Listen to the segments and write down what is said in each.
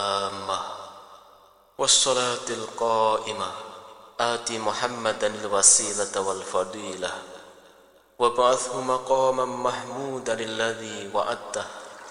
التامة والصلاة القائمة آت محمدا الوسيلة والفضيلة وابعثه مقاما محمودا الذي وعدته.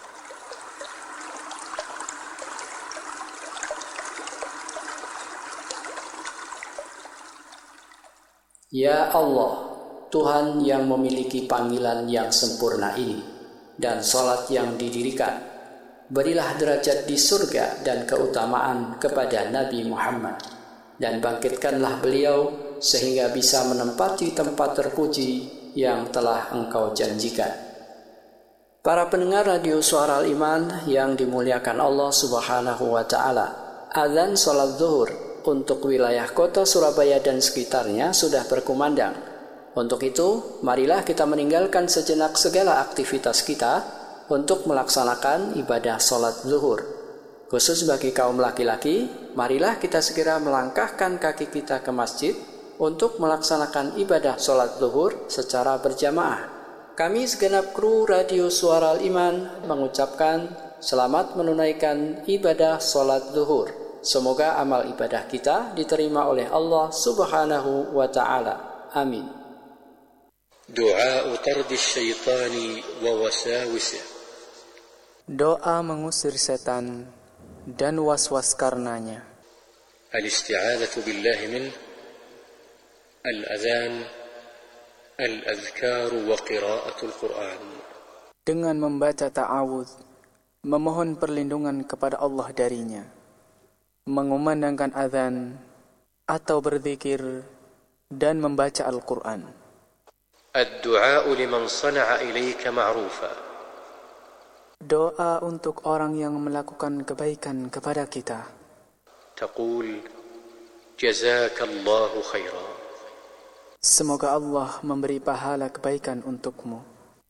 Ya Allah, Tuhan yang memiliki panggilan yang sempurna ini dan salat yang didirikan, berilah derajat di surga dan keutamaan kepada Nabi Muhammad, dan bangkitkanlah beliau sehingga bisa menempati tempat terpuji yang telah Engkau janjikan. Para pendengar radio Suara Al-Iman yang dimuliakan Allah Subhanahu wa Ta'ala, azan salat zuhur untuk wilayah kota Surabaya dan sekitarnya sudah berkumandang. Untuk itu, marilah kita meninggalkan sejenak segala aktivitas kita untuk melaksanakan ibadah salat zuhur. Khusus bagi kaum laki-laki, marilah kita segera melangkahkan kaki kita ke masjid untuk melaksanakan ibadah salat zuhur secara berjamaah. Kami segenap kru Radio Suara Al-Iman mengucapkan selamat menunaikan ibadah salat zuhur. Semoga amal ibadah kita diterima oleh Allah Subhanahu wa Ta'ala. Amin. Doa tardi syaitani wa wasawisih. Doa mengusir setan dan was-was karenanya. Al-isti'adzatu billahi min al-adhan, al-adhkar wa qira'atul Qur'an. Dengan membaca ta'awudz, memohon perlindungan kepada Allah darinya, mengumandangkan azan atau berzikir dan membaca Al-Quran. Ad-du'a liman sana'a ilayka ma'rufa. Doa untuk orang yang melakukan kebaikan kepada kita. Taqul jazakallahu khaira. Semoga Allah memberi pahala kebaikan untukmu.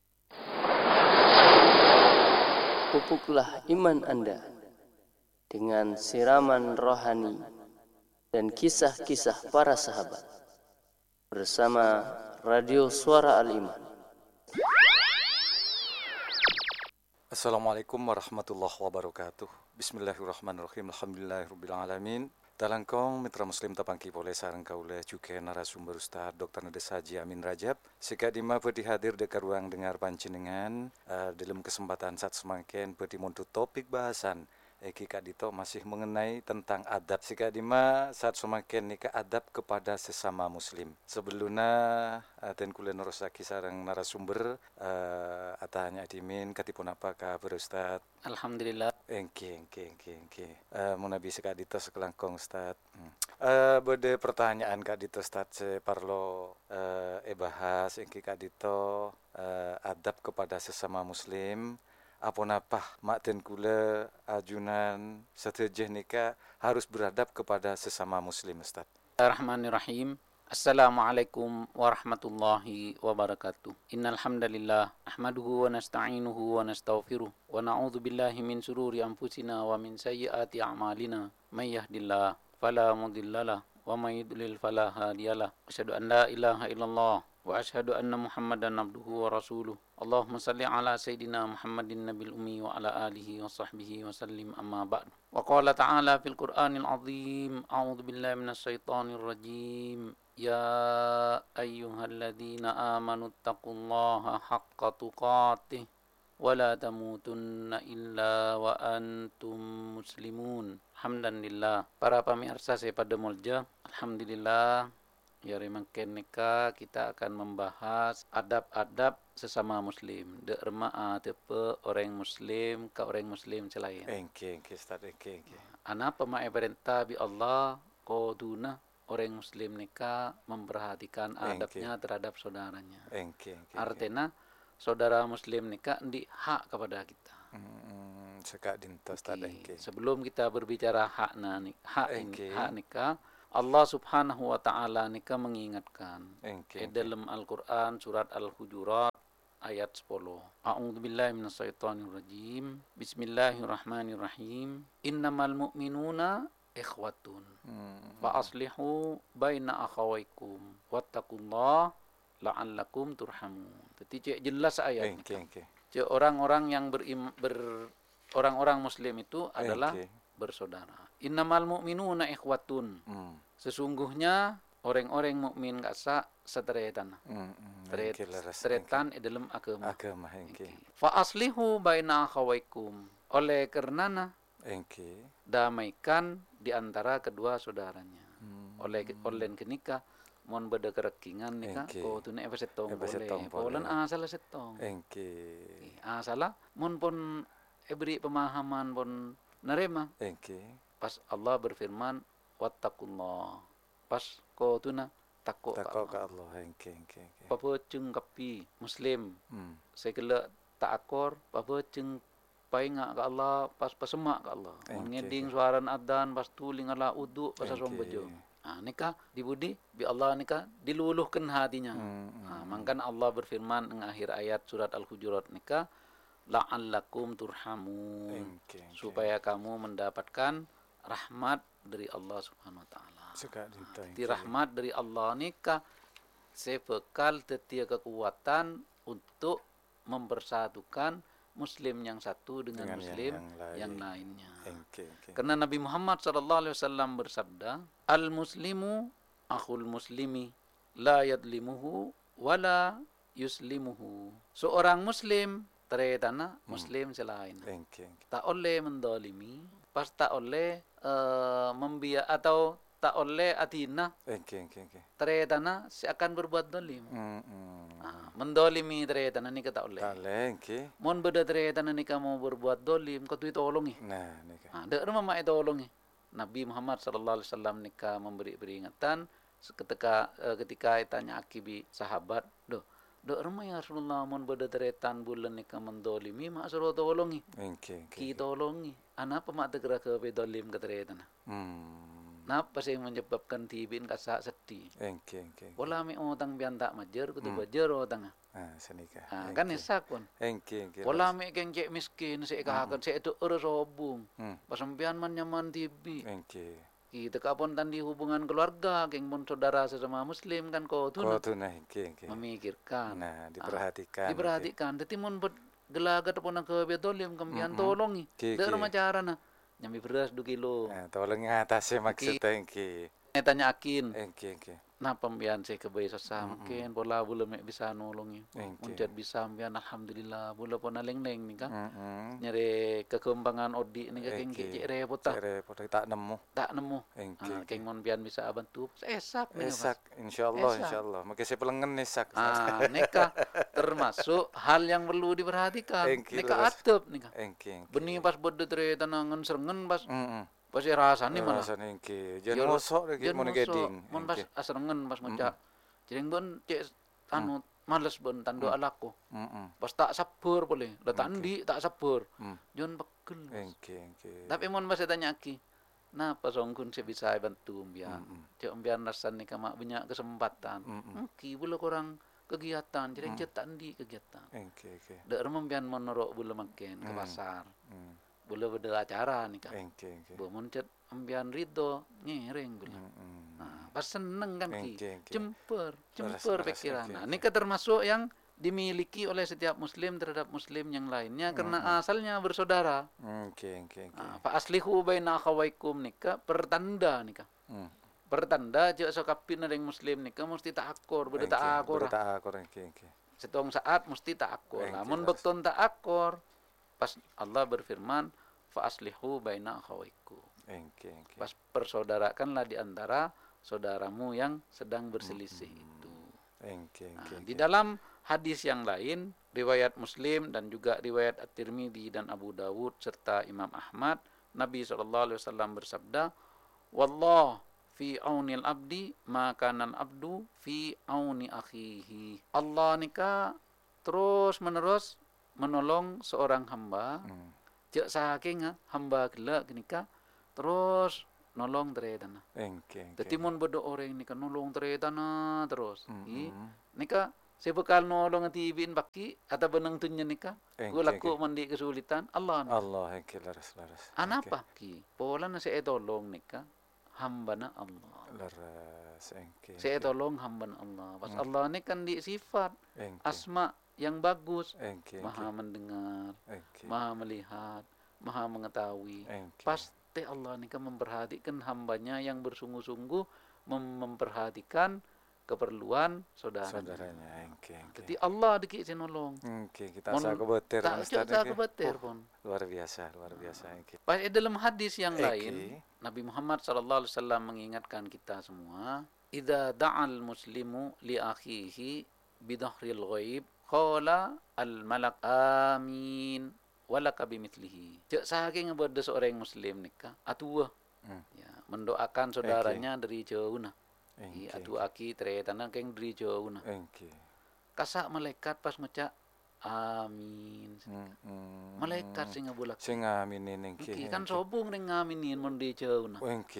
Pupuklah iman Anda dengan siraman rohani dan kisah-kisah para sahabat bersama Radio Suara Al-Iman. Assalamualaikum warahmatullahi wabarakatuh. Bismillahirrahmanirrahim. Alhamdulillahirabbil alamin. Dalangkong mitra muslim tapangki boleh sareng kaula juga narasumber Ustaz Dr. Nades Haji Amin Rajab. Sekadima peti hadir dekat ruang dengar panjenengan dalam kesempatan saat semakin peti muntu topik bahasan Eki Kak Dito masih mengenai tentang adab. Sikadima saat semakin nikah adab kepada sesama muslim. Sebelumnya dan kula nerosaki sareng narasumber atanya dimin katipun apa kabar Ustaz? Alhamdulillah. Engke. Munabi Kak Dito sekelangkong Ustaz. Bode pertanyaan Kak Dito Ustaz separlo bahas Engke Kak Dito adab kepada sesama muslim. Apa mak dan kula ajunan setejeh nikah harus beradab kepada sesama muslim Ustaz. Bismillahirrahmanirrahim. Assalamualaikum warahmatullahi wabarakatuh. Innal hamdalillah nahmaduhu wa nasta'inuhu wa nastaghfiruh wa na'udzu billahi min shururi anfusina wa min sayyiati a'malina. May yahdihillahu fala mudhillalah wa may yudlil fala hadiyalah. Asyhadu an la ilaha illallah wa asyhadu anna Muhammadan abduhu wa rasuluh. Allahumma salli ala sayyidina Muhammadin nabil ummi wa ala alihi wa sahbihi wa sallim, amma ba'du. Wa qala ta'ala fil Qur'anil azim, a'udzu billahi minasy syaithanir rajim. Ya ayyuhalladzina amanu taqullaha haqqa tuqatih wa la tamutunna illa wa antum muslimun. Alhamdulillah. Para pemirsa saya pada mulja, alhamdulillah. Ya remangken neka kita akan membahas adab-adab sesama muslim. De rema'a tepe orang muslim ke orang muslim selain. Engke Ustaz engke. Ana pemae perintah bi Allah koduna orang muslim neka memperhatikan adabnya terhadap saudaranya. Engke. Artinya saudara muslim neka di hak kepada kita. Sekak dintos Ustaz engke. Sebelum kita berbicara hak nikah, Allah Subhanahu wa Ta'ala nika mengingatkan dalam Al-Quran surat Al-Hujurat ayat 10. A'udzubillahi minasyaitonir rajim. Bismillahirrahmanirrahim. Innamal mu'minuna ikhwatun. Fa aslihu baina akhawaykum wattaqullaha la'allakum turhamun. Jadi jelas ayat. Orang-orang yang orang-orang muslim itu adalah bersaudara. Innamal mu'minuna ikhwatun. Sesungguhnya orang-orang mukmin kasa seteretan. Seteretan dalam agama. Fa aslihu baina akhawaikum. Oleh karenana damaikan di antara kedua saudaranya. Oleh kenika mon beda kerekingan nika tu nek setong boleh. Polan asal setong. Asala mon pun beri pemahaman pun nerima. Pas Allah berfirman wattaqullah. Pas ko tuna takut ke Allah. Papa ceng kapi Muslim. Sekala tak akor papa ceng painga ke Allah pas pasemak ke Allah. Ngeding suaran adzan pas tuling ala uduk pas sombejo. Nikah dibudi bi Allah nikah diluluhkan hatinya. Mangkan Allah berfirman di akhir ayat surat Al-Hujurat nikah la'allakum turhamun. Supaya kamu mendapatkan rahmat dari Allah Subhanahu wa taala. Di rahmat dari Allah nikah sebekal tetia kekuatan untuk mempersatukan Muslim yang satu dengan Muslim yang lainnya. Karena Nabi Muhammad SAW bersabda, al-muslimu akhul muslimi, la yadlimuhu wala yuslimuhu. Seorang Muslim teretana Muslim selain. Tak oleh mendolimi, pas tak oleh membiak atau tak oleh adina. Teretana seakan berbuat dolim. Mendolimi teretana ni tak oleh. Mon beda teretana ni kamu berbuat dolim, kau tu tolongi. Dak rumah mak tolongi. Nabi Muhammad SAW nikah memberi peringatan ketika tanya akibi sahabat, dok rumah ya Rasulullah mon beda teretan bulan nikah mendolimi mak suruh tolongi. Ki tolongi. Anak apa mak tegera ke bedolim ke teretana. Napa sih menyebabkan tibin kasak sedih? Pola mi otang bian tak majer, kutu bajer otang. Kan esak pun. Pola mi keng cek miskin, saya kahakan, saya itu urus hubung. Pasampian man nyaman tibi. Kita kapon tandi hubungan keluarga, keng pun saudara sesama Muslim kan kau tu memikirkan. Diperhatikan. Jadi mun gelagat pun ke bedolim kembian tolongi. Dak cara na. Nyambi beras 2 kilo. Tolong atasnya maksudnya Tanya akin. Nah pembian saya kebayi susah makin bola belum bisa nolongi. Muncul bisa pembian alhamdulillah bola pun naleng-neng nih kan. Nyari kekembangan odi nih keng cek repot tak nemu. Keng mon pian bisa bantu. Esak insyaallah. Maka saya pelengen esak. Neka termasuk hal yang perlu diperhatikan. Neka atep nika. Benih pas bode tre tanangan serengen pas pas rasane malah. Rasane jangan ngosok lagi mun geding. Mun pas asrengen pas ngocak. Jadi bon cek males bon tando alako. Pas tak sabar boleh. Da tandi tak sabar. Jon pegel. Tapi mun pas tanya aki. Nah pas ongkun saya bisa bantu mbian. Cek mbian rasane kama banyak kesempatan. Ki bula kurang kegiatan. Jadi cek tandi kegiatan. Da rembian menurut bula makin ke pasar. Boleh beda acara nih kan. Muncet ambian ridho ngereng boleh. Pas seneng kan ki. Jemper pikiran. Ini termasuk yang dimiliki oleh setiap Muslim terhadap Muslim yang lainnya karena asalnya bersaudara. Fa aslihu baina akhawaikum nikah pertanda nikah. Pertanda jek sokapin ada yang Muslim nikah mesti tak akor, beda tak akor. Setong saat mesti tak akor. Namun bekton tak akor. Pas Allah berfirman fa aslihu baina akhawaikum. Pas persaudarakanlah di antara saudaramu yang sedang berselisih itu. Di dalam hadis yang lain riwayat Muslim dan juga riwayat At-Tirmidzi dan Abu Dawud serta Imam Ahmad, Nabi SAW bersabda, wallah fi aunil abdi ma kanal abdu fi auni akhihi. Allah nikah terus menerus menolong seorang hamba. Cek saking hamba gelak nikah terus nolong teretana. Jadi mun bodo orang nikah nolong teretana terus. Nikah sebekal nolong tibin baki atau benang tunya nikah. Gue laku mandi kesulitan Allah. Laras. Anapa ki? Pola na saya tolong nikah hamba na Allah. Saya tolong hamba na Allah. Pas Allah ni kan di sifat asma yang bagus, maha mendengar, maha melihat, maha mengetahui. Pas teh Allah nika memperhatikan hambanya yang bersungguh-sungguh memperhatikan keperluan saudaranya. Jadi Allah dikit sinolong. Kita asa kebeter tak cak kebeter pun. Luar biasa. Pas dalam hadis yang lain, Nabi Muhammad SAW mengingatkan kita semua, idza da'al muslimu li akhihi bidhahril ghaib qala al malak amin walaka bimithlihi. Cak saking ngebuat seorang muslim nikah atua ya mendoakan saudaranya dari jauh nah. Atu aki tere tanang keng dari jauh nah. Kasak malaikat pas ngecak amin. Malaikat sing ngabulak. Sing aminin kan sobung ning ngaminin mun di jauh nah.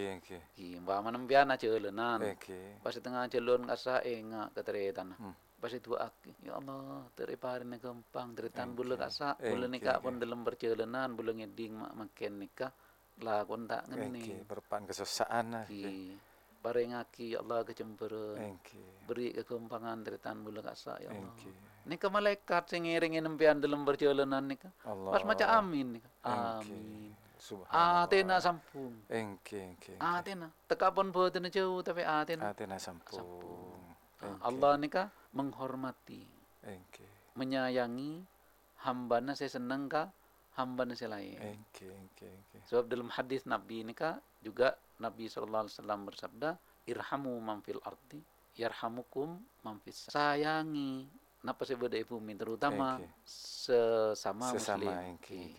Mbak manempian aja leunan. Pas tengah jalan kasak enga ke tere tanah. Pas itu aki, ya Allah, teriparin gampang, teritan bulu kasa, bulu nikah pun dalam perjalanan, bulu ngeding makin nikah, lah kon tak ngene. Berpan kesesaan Bareng aki, ya Allah kecemburuan, beri kegampangan teritan bulu kasa, ya Allah. Nikah malaikat sing ngiringin nempian dalam perjalanan nikah, pas macam amin nikah, amin. Atena sampung. Atena, tekapun boten jauh tapi Atena sampung. Allah nikah menghormati, menyayangi hambana saya senang ka hambana saya lain. Sebab dalam hadis Nabi nikah juga Nabi SAW bersabda, irhamu man fil ardi yarhamukum man fis sama. Sayangi napa sebeda bumi terutama sesama muslim.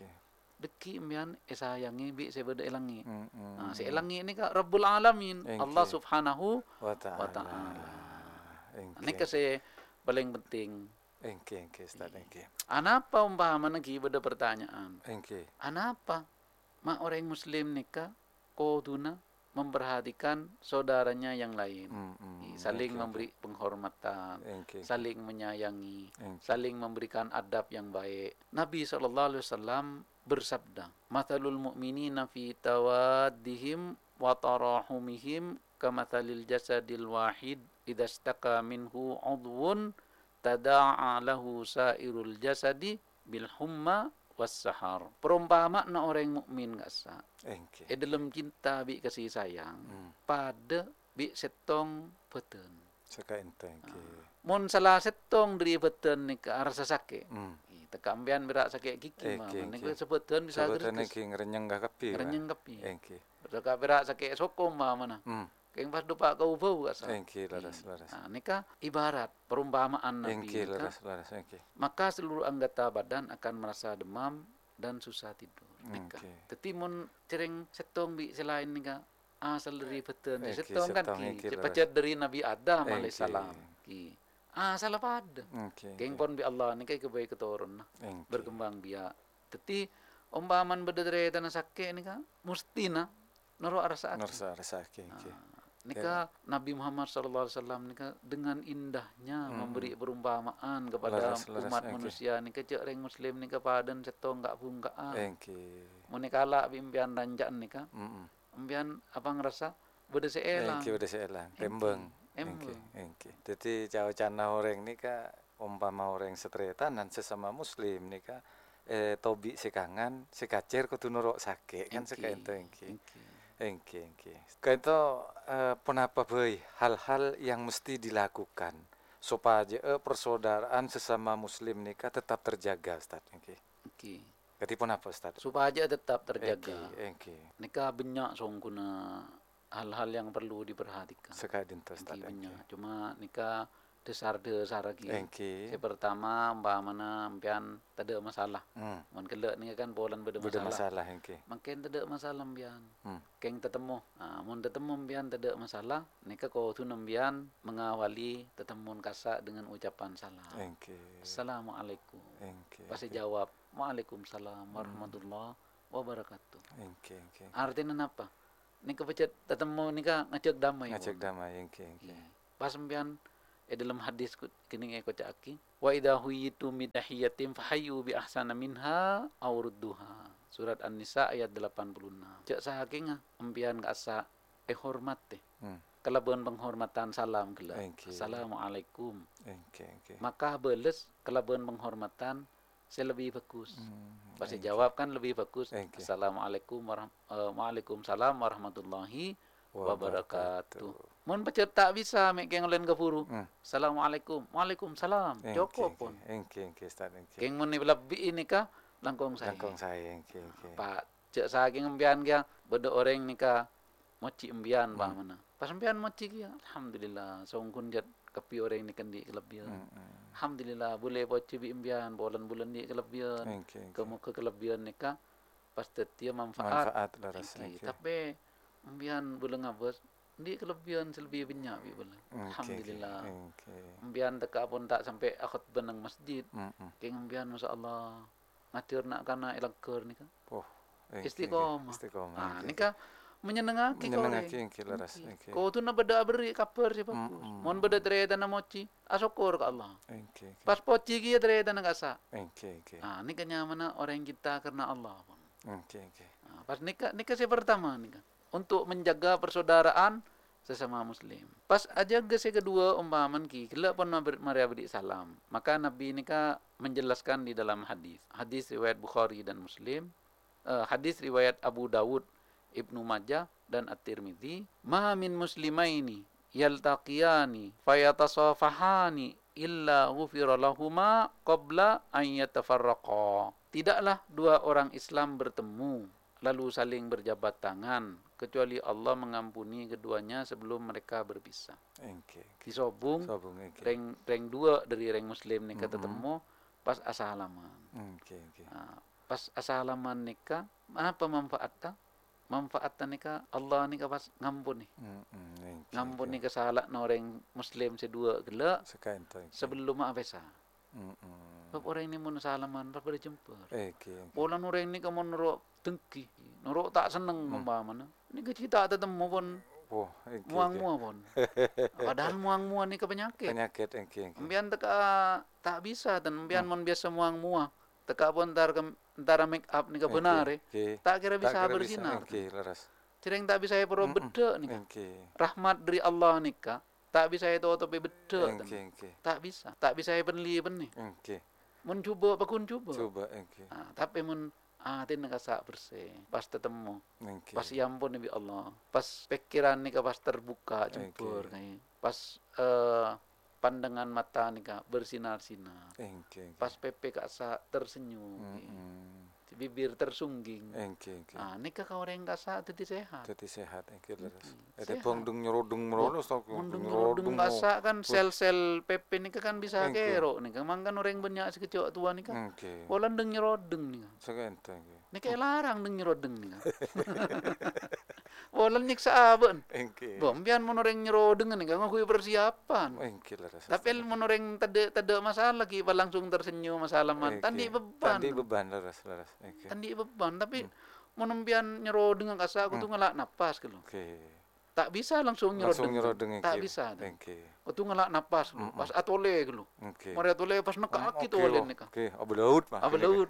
Deki mian sayangi bi sebeda elangi. Si elangi ini ka Rabbul Alamin, Allah Subhanahu wa Ta'ala. Ini kasi paling penting. Ustaz. Anapa umpama lagi pada pertanyaan? Anapa orang Muslim nikah koduna memperhatikan saudaranya yang lain, saling memberi penghormatan, saling menyayangi, saling memberikan adab yang baik. Nabi SAW bersabda, "Mathalul mu'minina fi tawaddihim wa tarahumihim kamathalil jasadil wahid idza istaka minhu 'udwun tada'a lahu sairul jasadi bil humma was sahar." Perumpamaan orang mukmin kasa. Dalam cinta bi kasih sayang pada bi setong beten. Saka enteng. Mun salah setong dari beten ni ke rasa sakit. Tekambian berak sakit gigi mah. Ni sebeten bisa gerges. Sebeten ngerenyeng kapi. Ngerenyeng kapi. Beraka berak sakit sokom mah mana. Keng pas dupa kau bau asa. Laras. Nikah ibarat perumpamaan Nabi. Laras. Maka seluruh anggota badan akan merasa demam dan susah tidur. Nikah. Tetimun cereng setong bi selain nikah asal dari beten. Setong kan cepat dari Nabi Adam alaihissalam. Salah pada. Keng pon bi Allah nikah kebaik keturun. Berkembang biak. Teti umpaman berdere tanah sakit nikah mustina noro rasa nikah Nabi Muhammad SAW nikah dengan indahnya memberi perumpamaan kepada umat manusia nikah cereng muslim nikah padan setong enggak bungkaan. Munikala bimpian ranjaan nikah. Impian apa ngerasa beda seelang. Tembeng. Jadi cana orang nikah umpama orang setretan dan sesama muslim nikah tobi sekangan sekacer kudu nuruk sakit kan sekaento Kaito penapa boy hal-hal yang mesti dilakukan supaya persaudaraan sesama muslim nikah tetap terjaga Ustaz. Kati penapa Ustaz? Supaya tetap terjaga. Nikah banyak songkuna hal-hal yang perlu diperhatikan. Sekadin Ustaz. Cuma nikah desar-desar lagi. Pertama umpamana mpian tak ada masalah. Mun kelek ni kan polan beda masalah. Makin tak ada masalah mpian. Keng tetemu. Mun tetemu mpian tak ada masalah, nikah kau tu mpian mengawali tetemun kasak dengan ucapan salam. Assalamualaikum. Pasti jawab, Waalaikumsalam warahmatullahi wabarakatuh. Artinya apa? Nikah pecet tetemu nikah ngajak damai. Pas mpian dalam hadis kini aku caki wa idza huyitu midahiyatin fahayyu bi ahsana minha aw rudduha. Surat An-Nisa ayat 86. Cak saking empian kasa hormat teh. Kalaban penghormatan salam gela. Assalamualaikum. Maka beles kalaban penghormatan saya lebih bagus. Pasti jawab kan lebih bagus. Assalamualaikum Waalaikumsalam warahmatullahi wabarakatuh. Mun pecet tak bisa mek keng len gafuru. Assalamualaikum. Waalaikumsalam. Cukup pun. Keng mun lebih ini kah langkong saya. Pak cek saking embian dia beda orang nikah moci embian pak mana. Pas embian moci dia alhamdulillah songkun jat kapi orang ni kendi kelebihan. Alhamdulillah boleh poci bi embian bulan-bulan ni kelebihan. Kamu ke kelebihan nikah pas tetia manfaat. Tapi embian bulan ngabas di kelebihan selebih banyak bi bulan. Alhamdulillah. Embian teka pun tak sampai akad benang masjid. Keng embian masya-Allah ngatur nak kana ilangker nikah. Istiqomah. Nikah menyenangkan kau tu nak beda beri kaper si bagus. Mon beda tereda na mochi, asyukur ke Allah. Pas poci kia tereda na kasa. Ni kenyamanan orang kita karena Allah. Pas nikah si pertama nikah untuk menjaga persaudaraan sesama Muslim. Pas aja si kedua umpaman kila pun mari beri salam. Maka Nabi nikah menjelaskan di dalam hadis riwayat Bukhari dan Muslim. Hadis riwayat Abu Dawud, Ibnu Majah dan At-Tirmidzi, "Ma min muslimaini yaltaqiyani fayatasafahani illa ghufira lahuma qabla an yatafarraqa." Tidaklah dua orang Islam bertemu lalu saling berjabat tangan kecuali Allah mengampuni keduanya sebelum mereka berpisah. Disobung reng dua dari reng Muslim nikah ketemu pas asalaman. Pas asalaman nikah apa manfaatnya? Manfaatnya nikah Allah nikah pas ngampun nih. Ngampun nih kesalahan orang Muslim sedua gelak sebelum abesa. Sebab orang ini mun salaman pas berjumpa. Polan orang ini kamu norok dengki, norok tak seneng umpamana. Ini kita ketemu pun muang-muang pun. Padahal muang-muang ini penyakit. Ambian teka tak bisa dan ambian mun biasa muang-muang. Teka pun antara make up nika benar tak kira bisa bersinar. Cereng tak bisa perlu beda nika. Rahmat dari Allah nika tak bisa itu tapi beda. Tak bisa penli benih. Mun cuba pakun cuba. Tapi mun tin kasak bersih pas ketemu. Pas yampun nabi Allah. Pas pikiran nika pas terbuka jempur pas pandangan mata nika bersinar-sinar. Pas pepe kasa tersenyum. Bibir tersungging. Nika kau orang kasa teti sehat. Ada pondung nyerodung merono nyerodung kasa kan sel-sel pepe nika kan bisa kero nika. Mangkan orang banyak sekecok tua nika. Polan deng nyerodung nika. Nika larang deng nyerodung nika. Polan nyiksa aben. Bom bian mon orang nyerodung nika ngakui persiapan. Tapi mon orang tada masalah ki langsung tersenyum masalaman. Tandi beban laras. Tandi beban tapi menempian nyero dengan kasa aku tuh ngelak napas gitu. Tak bisa langsung nyero dengan tak bisa. Aku ngelak napas pas atole gitu. Mari atole pas nekak gitu oleh nikah. Abu laut pak.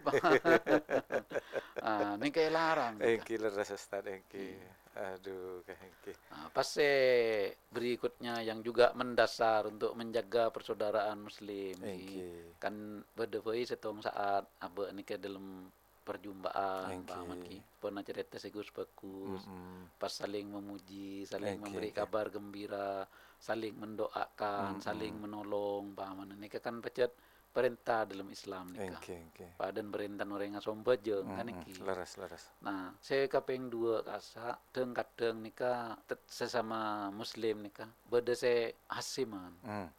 Ini kayak larang. Leras Ustaz. Aduh pas berikutnya yang juga mendasar untuk menjaga persaudaraan Muslim. Kan berdevoi setong saat abe nikah dalam perjumpaan pernah cerita segus bagus pas saling memuji saling memberi kabar gembira saling mendoakan saling menolong paman ini kan pecet perintah dalam Islam nikah padan perintah orang asom bajeng kan iki laras nah saya kapeng dua kasa kadang nikah sesama Muslim nikah beda saya hasiman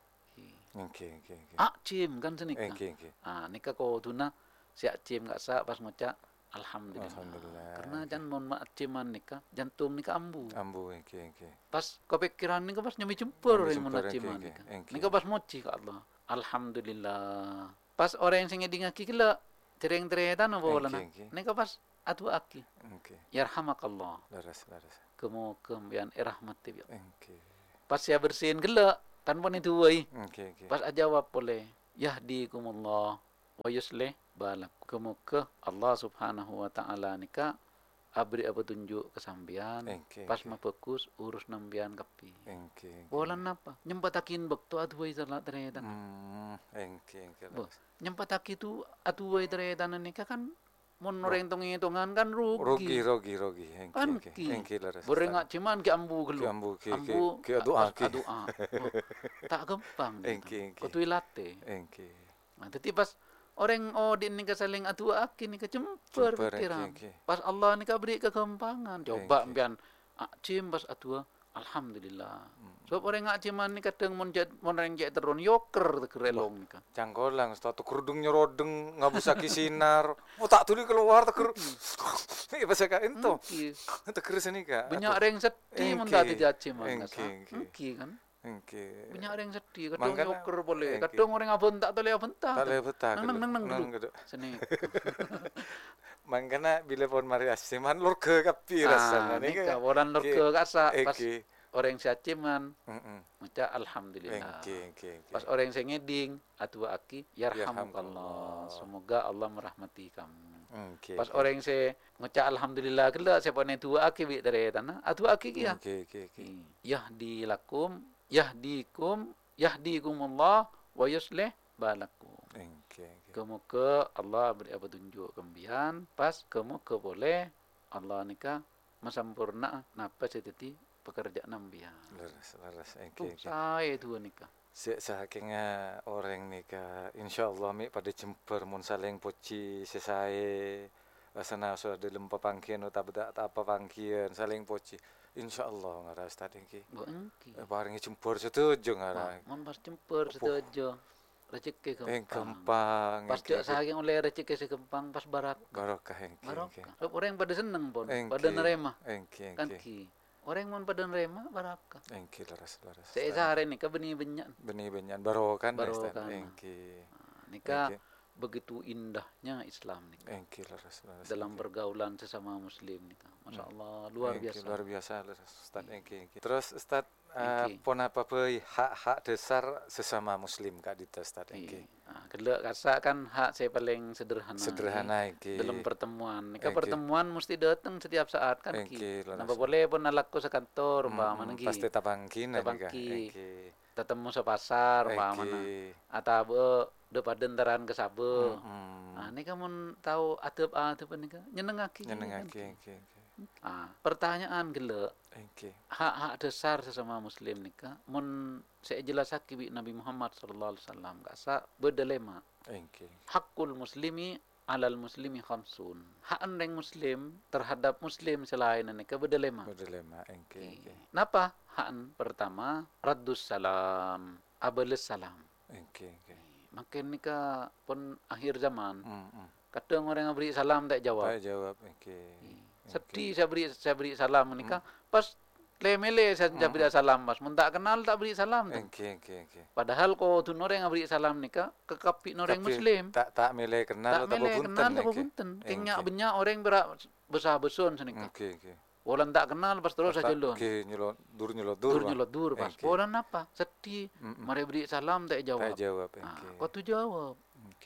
Cim kan senikah nikah kau tuna siak cim gak sa pas ngocak alhamdulillah. Karena jangan mon mak ciman nikah jantung nikah ambu. Pas kepikiran nikah pas nyami jempur yang mon ciman nikah. Nikah pas moci ke Allah. Alhamdulillah. Pas orang yang singe dingaki kila tereng-teretan apa bolana. Nikah pas atu aki. Yarhamakallah. Laras. Kemu kembian rahmat tibi. Pas ya bersihin kila tanpa itu wai. Pas ajawab boleh. Yahdikumullah wa yuslih balak. Kemuka Allah subhanahu wa ta'ala nikah abri apa tunjuk ke sambian Engke, pas engke. mafokus urus nambian kapi. Engke. Bolan apa? Nyempatakin bekto atuai salat teretan. Engke. Bo, nyempataki tu atuai teretan nikah kan mun orang hitung-hitungan kan Rogi. kan Engke laras. berengak cuman ke ambu gelu. Ki doa ki. Doa. Tak gampang. Engke. Kutui late. Engke. Nah, tapi pas orang din ni saling atu aki ni kecemper pikiran. Pas Allah ni beri kegampangan. Coba ambian acim pas atua alhamdulillah. Sebab orang aciman ni kadang mon orang jek terun yoker kerelong ni kan. Canggolang statu kerudung nyerodeng ngabusaki sinar. Oh tak tuli keluar teker. Iki bahasa ka ento. Teker seni ka. Banyak orang sedih mun tak aciman. Engke. Kan. Engke. Banyak orang sedih, kadang yoker boleh, kadang orang abentak tak boleh abentak. Tak boleh abentak. Neng seni. Mangkana bila pon mari asiman lur ke kapi rasana nika orang lur ke kasa pas orang siaciman. Maca alhamdulillah. Pas orang sing ngeding atu aki yarhamukallah. Semoga Allah merahmati kamu. Pas orang se ngucap alhamdulillah kelak sepone tua aki bi dari tanah atu aki kia. Yahdikumullah wa yuslih balakum. Kamu ke Allah beri petunjuk kembian pas kamu ke boleh Allah nikah masampurna napa seteti pekerjaan nambian. Laras. Saya itu nikah. Sakingnya orang nikah insyaallah mi pada jemper mun saling poci sesae asana sudah dalam papangkian atau tak apa pangkian saling poci insyaallah ngara ustaz engki. Bo engki. Barengi jemper setuju ngara. Mun pas jemper setuju. Rezeki gampang. Pas dia saking oleh rezeki sekempang pas barokah engki. Orang pada seneng pun, pada nerima. Engki. Kan ki. Orang mun pada nerima barakah. Engki laras. Sehari ni benih benyan. Barokan ustaz engki. Nikah begitu indahnya Islam nikah. Engki laras. Dalam pergaulan sesama muslim nikah. Masya-Allah luar biasa. Luar biasa Ustaz engki. Terus Ustaz pon apa hak dasar sesama muslim Kak Dita Ustaz engki. Kelak kasa kan hak saya paling sederhana engki. Dalam pertemuan. Nikah pertemuan mesti datang setiap saat kan ki. Napa boleh pun alakku sekantor umpamana ki. Pasti tabangki engki. Tetemu sepasar umpamana. Atau depan dentaran ke sabe. Nikah mun tahu atep nikah nyenengaki. Engki. Pertanyaan gele. Engki. Hak dasar sesama muslim nikah mun saya jelasaki bi Nabi Muhammad sallallahu alaihi wasallam kasa berdelema. Engki. Hakul muslimi alal muslimi khamsun. Hak orang muslim terhadap muslim selain nikah berdelema. Engki. Napa? Hak pertama raddus salam, abales salam. Engki. Makin nikah pun akhir zaman. Kadang orang beri salam tak jawab. Engki. Sedih saya beri salam nikah. Pas lemele saya beri salam pas. Mun tak kenal tak beri salam. Engki. Padahal kau tu orang beri salam nikah kekapi orang muslim. Tak mele kenal tak punten. Kengnya banyak orang besar besun senikah. Walan tak kenal pas terus saja lon. Dur pas. Walan apa? Sedih. Mari beri salam tak jawab. Kau tu jawab.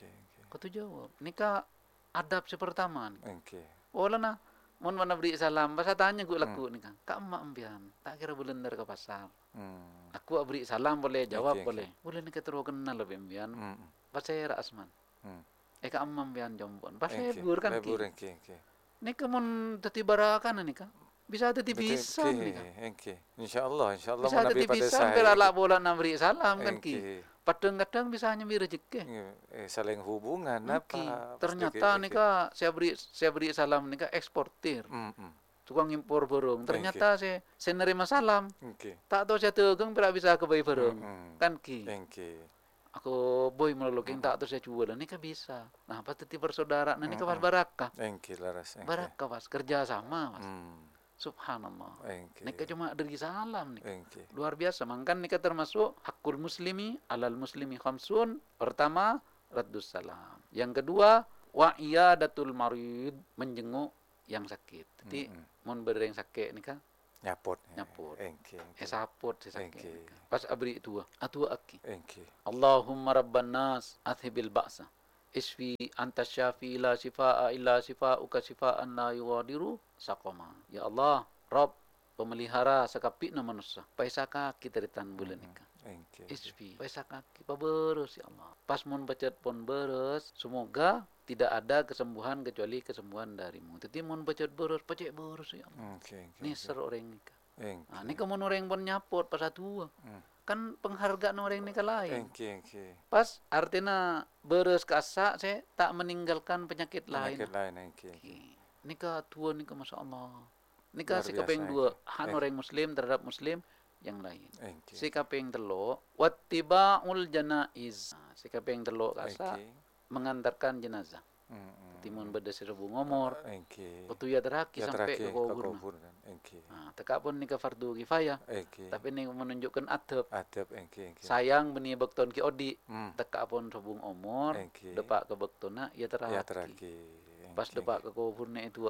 Nikah adab sepertama. Walan mun mana beri salam, pas tanya gue laku nikah. Kak emak ambian, tak kira belender ke pasar. Aku beri salam boleh jawab boleh. Boleh nikah terus kenal lebih ambian. Pas saya asman. Kak emak ambian jombon. Pas saya kan ki. Nikah mun teti barakan nikah. Bisa teti bisa nikah. Insyaallah bisa teti bisa berala bola na beri salam kan ki. Kadang-kadang bisa nyambi rezeki. Saling hubungan apa? Ternyata nikah saya beri salam nikah eksportir. Tukang impor burung. Ternyata saya nerima salam. Tak tahu saya tegang tidak bisa ke bayi burung. Kan ki. Aku boy meluluking tak tahu saya jual nikah bisa. Nah pas teti bersaudara nikah pas barakah. Barakah pas kerja sama pas. Subhanallah. Nikah cuma dari salam nih. Luar biasa. Mangkan nikah termasuk hakul muslimi alal muslimi khamsun. Pertama, raddus salam. Yang kedua, wa iyadatul marid, menjenguk yang sakit. Jadi mun beda yang sakit nikah nyaput. Saput si sakit. Pas abri tua, atu aki. Allahumma rabban nas athhibil ba'sa isfi antas syafi la shifaa illa shifauka shifaan la yughadiru saqama. Ya Allah, Rabb pemelihara sakapina manusia. Paisaka kita ditan bulan nika. Isfi, paisaka kita beres ya Allah. Pas mun bacet pun beres, semoga tidak ada kesembuhan kecuali kesembuhan darimu. Tetapi mun bacet beres ya Allah. Ni ser orang nika. Nah, nika mun orang pun nyapot pas tua. Kan penghargaan orang nika lain. Pas artinya beres kasa saya tak meninggalkan penyakit lain. Nika tua nika masya Allah. Nika sikap yang dua han orang muslim terhadap muslim yang lain. Sikap yang telo wattiba'ul janaiz. Sikap yang telo kasa mengantarkan jenazah. Timun beda seribu ngomor. Betul ya teraki sampai ke kubur. Teka pun nika fardu kifayah. Tapi ini menunjukkan adab. Sayang beni bekton ki odi. Teka pun sebung omor. Depak ke bektona ya teraki. Pas depak ke kuburnya itu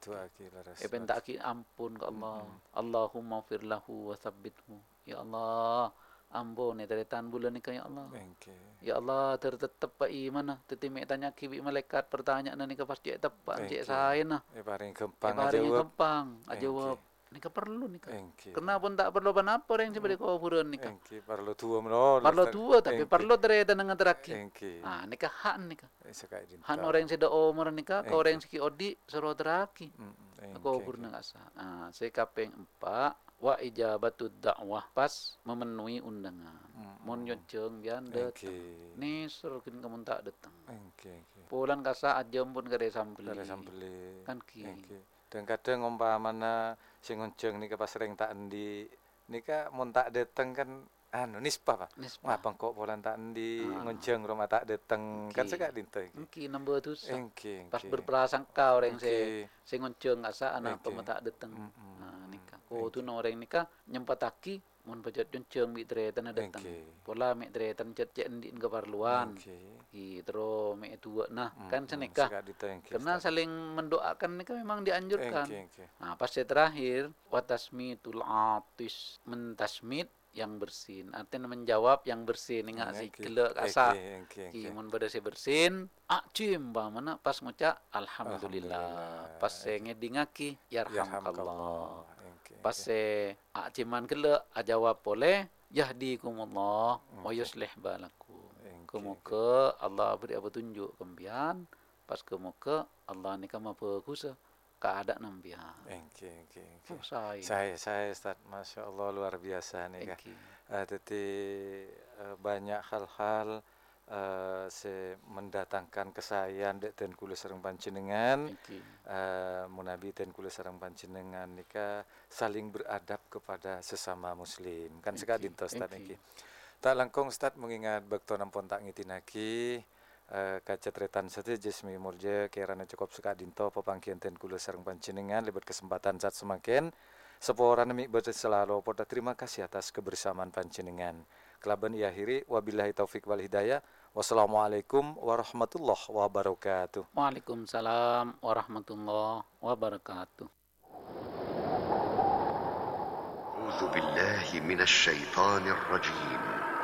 Eben tak ki ampun ke Allah. Allahumma firlahu wa thabbithu. Ya Allah, ampun dari tan bulan ni ya Allah. Ya Allah, tertetep pa imana. Tetimek tanya kibi malaikat pertanyaan ni ka pasti tepat cek saya nah. Paring kempang jawab. Nika perlu nika. Karena pun tak perlu apa orang seperti kuburan nika. Perlu tua menol. Perlu tua tapi perlu dari tanang teraki. Nika hak nika. Han orang yang sudah umur nika, kau orang yang odi seru teraki. Kuburan ngasa. Saya kapeng 4 wa ijabatud dakwah pas memenuhi undangan. Mun nyoceng bian datang. Ni serukin kamu tak datang. Pulang kasa aja pun kada sambeli. Kan ki. Dan kadang umpamana sing ngonceng nika pas sering tak endi nika mun tak dateng kan nisbah Pak. Ngapang kok polan tak endi ngonceng rumah tak dateng kan sekak dinto iki. Engki nambah dosa. Pas berprasangka orang sing ngonceng asa anak tak dateng. Nika. Tu orang nika nyempataki mun pajat ngonceng mi tretan dateng. Pola mi tretan cet endi keperluan. Terus mek tua kan senikah karena saling mendoakan nika memang dianjurkan. Pas terakhir watasmitul atis mentasmit yang bersin artinya menjawab yang bersin ingat si kelek asa mun beda si bersin acim mana pas ngucap alhamdulillah pas ngedingaki yarhamkallah pas aciman kelek jawab boleh yahdikumullah wa yuslih balakum. Kemuka Allah beri petunjuk kembian pas kemuka Allah ni kama kusa keadaan nambian. Saya Ustaz, masya Allah luar biasa nih kan. Jadi banyak hal-hal mendatangkan kesayan dek ten kula sareng panjenengan. Munabi ten kula sareng panjenengan nika saling beradab kepada sesama muslim. Kan sekali dinto Ustaz iki. Tak langkung Ustaz mengingat bekto nampun tak ngitinaki kacetretan saja Jasmi Murja kirana cukup sekak dinto pepangkian ten kula sareng panjenengan lebat kesempatan saat semakin seporan mi selalu poda terima kasih atas kebersamaan panjenengan. Kelaban iakhiri wabillahi taufik wal hidayah. Wassalamualaikum warahmatullahi wabarakatuh. Waalaikumsalam warahmatullahi wabarakatuh. A'udzu billahi minasy syaithanir rajim.